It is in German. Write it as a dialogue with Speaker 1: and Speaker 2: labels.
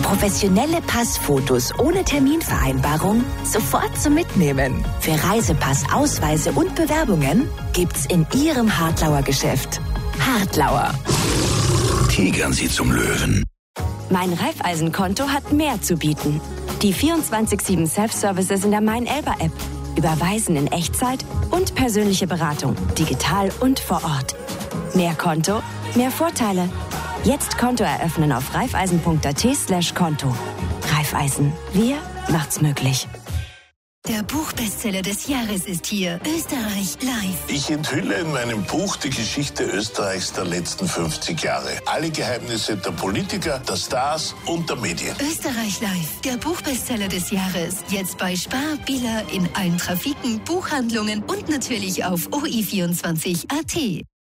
Speaker 1: Professionelle Passfotos ohne Terminvereinbarung sofort zum Mitnehmen. Für Reisepass, Ausweise und Bewerbungen gibt's in Ihrem Hartlauer Geschäft. Hartlauer.
Speaker 2: Tigern Sie zum Löwen.
Speaker 3: Mein Raiffeisen-Konto hat mehr zu bieten. Die 24/7 Self-Services in der Mein-Elba-App. Überweisen in Echtzeit und persönliche Beratung, digital und vor Ort. Mehr Konto, mehr Vorteile. Jetzt Konto eröffnen auf raiffeisen.at/Konto. Raiffeisen, wir macht's möglich.
Speaker 4: Der Buchbestseller des Jahres ist hier. Österreich live.
Speaker 2: Ich enthülle in meinem Buch die Geschichte Österreichs der letzten 50 Jahre. Alle Geheimnisse der Politiker, der Stars und der Medien.
Speaker 4: Österreich live. Der Buchbestseller des Jahres. Jetzt bei Spar, Billa, in allen Trafiken, Buchhandlungen und natürlich auf OI24.at.